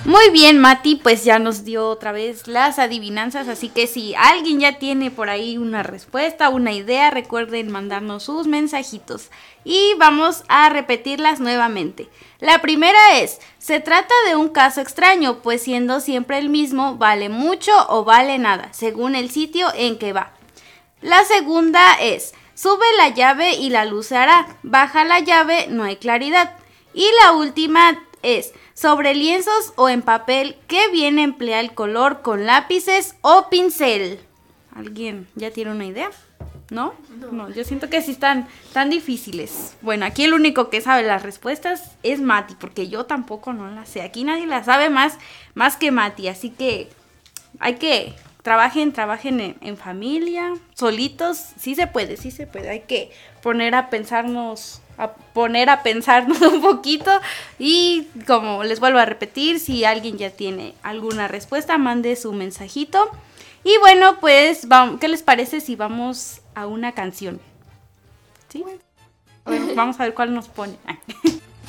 Muy bien, Mati, pues ya nos dio otra vez las adivinanzas, así que si alguien ya tiene por ahí una respuesta, una idea, recuerden mandarnos sus mensajitos y vamos a repetirlas nuevamente. La primera es, se trata de un caso extraño, pues siendo siempre el mismo, vale mucho o vale nada, según el sitio en que va. La segunda es, sube la llave y la luz se hará, baja la llave, no hay claridad. Y la última es, sobre lienzos o en papel, ¿qué bien emplea el color con lápices o pincel? ¿Alguien ya tiene una idea? ¿No? No, yo siento que sí están tan difíciles. Bueno, aquí el único que sabe las respuestas es Mati, porque yo tampoco no las sé. Aquí nadie las sabe más que Mati, así que hay que trabajen en familia, solitos, sí se puede, hay que poner a pensarnos un poquito y como les vuelvo a repetir, si alguien ya tiene alguna respuesta, mande su mensajito. Y bueno, pues, ¿qué les parece si vamos a una canción? ¿Sí? Bueno, vamos a ver cuál nos pone.